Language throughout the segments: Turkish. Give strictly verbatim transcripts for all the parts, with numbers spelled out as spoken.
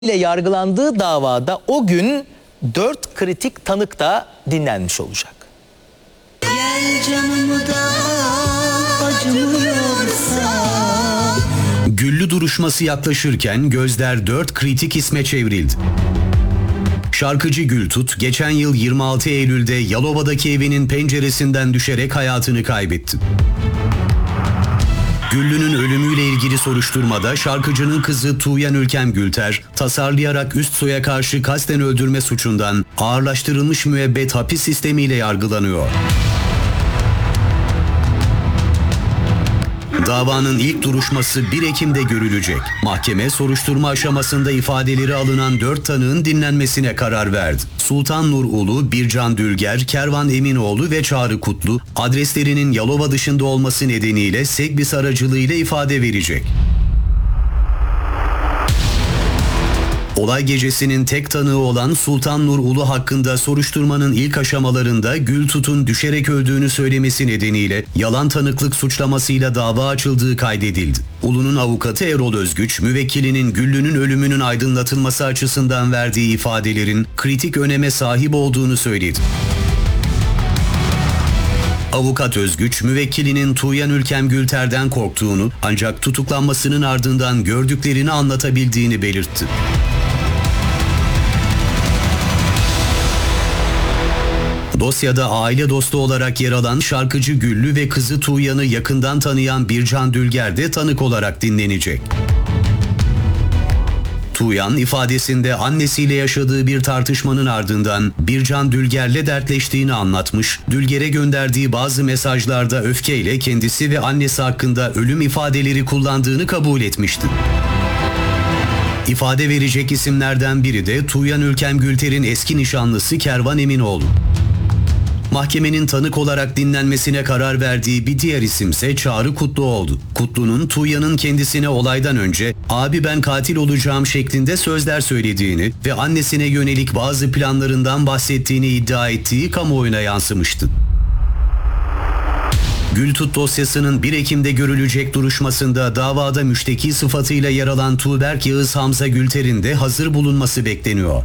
ile yargılandığı davada o gün dört kritik tanık da dinlenmiş olacak. Gel canımı da acımıyorsa. Güllü duruşması yaklaşırken gözler dört kritik isme çevrildi. Şarkıcı Gültut geçen yıl yirmi altı Eylül'de Yalova'daki evinin penceresinden düşerek hayatını kaybetti. Güllü'nün ölümüyle ilgili soruşturmada şarkıcının kızı Tuğyan Ülkem Gülter, tasarlayarak üst soya karşı kasten öldürme suçundan ağırlaştırılmış müebbet hapis sistemiyle yargılanıyor. Davanın ilk duruşması bir Ekim'de görülecek. Mahkeme soruşturma aşamasında ifadeleri alınan dört tanığın dinlenmesine karar verdi. Sultan Nur Ulu, Bircan Dülger, Kervan Eminoğlu ve Çağrı Kutlu adreslerinin Yalova dışında olması nedeniyle Segbis aracılığıyla ifade verecek. Olay gecesinin tek tanığı olan Sultan Nur Ulu hakkında soruşturmanın ilk aşamalarında Gültut'un düşerek öldüğünü söylemesi nedeniyle yalan tanıklık suçlamasıyla dava açıldığı kaydedildi. Ulu'nun avukatı Erol Özgüç, müvekkilinin Güllü'nün ölümünün aydınlatılması açısından verdiği ifadelerin kritik öneme sahip olduğunu söyledi. Avukat Özgüç, müvekkilinin Tuğyan Ülkem Gülter'den korktuğunu ancak tutuklanmasının ardından gördüklerini anlatabildiğini belirtti. Dosyada aile dostu olarak yer alan şarkıcı Güllü ve kızı Tuğyan'ı yakından tanıyan Bircan Dülger de tanık olarak dinlenecek. Tuğyan ifadesinde annesiyle yaşadığı bir tartışmanın ardından Bircan Dülger'le dertleştiğini anlatmış, Dülger'e gönderdiği bazı mesajlarda öfkeyle kendisi ve annesi hakkında ölüm ifadeleri kullandığını kabul etmişti. İfade verecek isimlerden biri de Tuğyan Ülkem Gülter'in eski nişanlısı Kervan Eminoğlu. Mahkemenin tanık olarak dinlenmesine karar verdiği bir diğer isimse Çağrı Kutlu oldu. Kutlu'nun Tuğyan'ın kendisine olaydan önce "abi ben katil olacağım" şeklinde sözler söylediğini ve annesine yönelik bazı planlarından bahsettiğini iddia ettiği kamuoyuna yansımıştı. Gültut dosyasının bir Ekim'de görülecek duruşmasında davada müşteki sıfatıyla yer alan Tuğberk Yağız Hamza Gülter'in de hazır bulunması bekleniyor.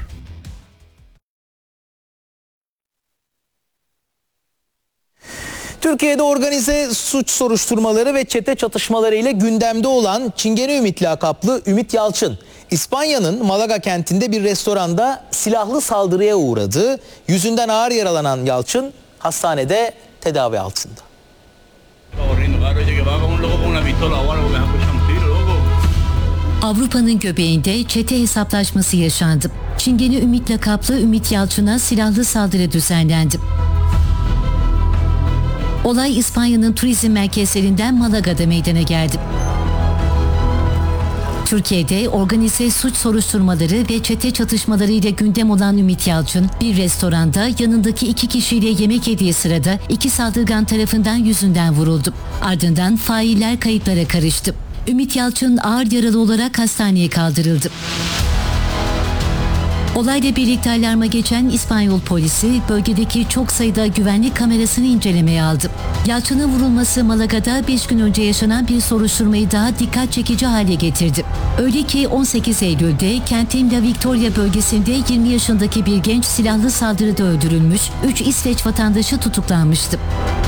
Türkiye'de organize suç soruşturmaları ve çete çatışmaları ile gündemde olan Çingene Ümit lakaplı Ümit Yalçın, İspanya'nın Malaga kentinde bir restoranda silahlı saldırıya uğradı. Yüzünden ağır yaralanan Yalçın hastanede tedavi altında. Avrupa'nın göbeğinde çete hesaplaşması yaşandı. Çingene Ümit lakaplı Ümit Yalçın'a silahlı saldırı düzenlendi. Olay İspanya'nın turizm merkezlerinden Malaga'da meydana geldi. Türkiye'de organize suç soruşturmaları ve çete çatışmaları ile gündem olan Ümit Yalçın, bir restoranda yanındaki iki kişiyle yemek yediği sırada iki saldırgan tarafından yüzünden vuruldu. Ardından failler kayıplara karıştı. Ümit Yalçın ağır yaralı olarak hastaneye kaldırıldı. Olayla birlikte alarma geçen İspanyol polisi bölgedeki çok sayıda güvenlik kamerasını incelemeye aldı. Yalçın'ın vurulması Malaga'da beş gün önce yaşanan bir soruşturmayı daha dikkat çekici hale getirdi. Öyle ki on sekiz Eylül'de kentin La Victoria bölgesinde yirmi yaşındaki bir genç silahlı saldırıda öldürülmüş, üç İsveç vatandaşı tutuklanmıştı.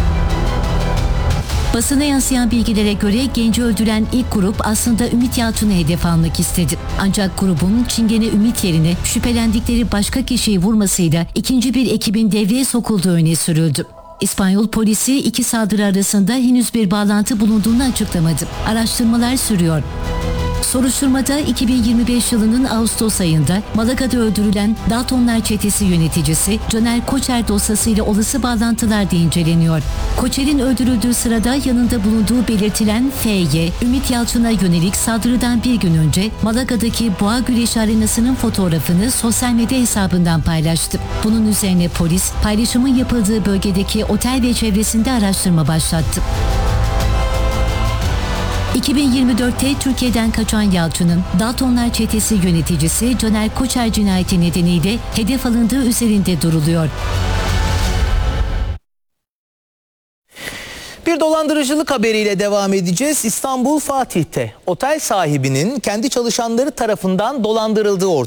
Basına yansıyan bilgilere göre genci öldüren ilk grup aslında Ümit Yalçın'ı hedef almak istedi. Ancak grubun Çingene Ümit yerine şüphelendikleri başka kişiyi vurmasıyla ikinci bir ekibin devreye sokulduğu öne sürüldü. İspanyol polisi iki saldırı arasında henüz bir bağlantı bulunduğunu açıklamadı. Araştırmalar sürüyor. Soruşturmada iki bin yirmi beş yılının Ağustos ayında Malaga'da öldürülen Daltonlar çetesi yöneticisi Caner Koçer dosyasıyla olası bağlantılar da inceleniyor. Koçer'in öldürüldüğü sırada yanında bulunduğu belirtilen F Y, Ümit Yalçın'a yönelik saldırıdan bir gün önce Malaga'daki Boğa Güreşi Arenası'nın fotoğrafını sosyal medya hesabından paylaştı. Bunun üzerine polis paylaşımın yapıldığı bölgedeki otel ve çevresinde araştırma başlattı. iki bin yirmi dörtte Türkiye'den kaçan Yalçın'ın Daltonlar çetesi yöneticisi Caner Koçer cinayeti nedeniyle hedef alındığı üzerinde duruluyor. Bir dolandırıcılık haberiyle devam edeceğiz. İstanbul Fatih'te otel sahibinin kendi çalışanları tarafından dolandırıldığı ortaya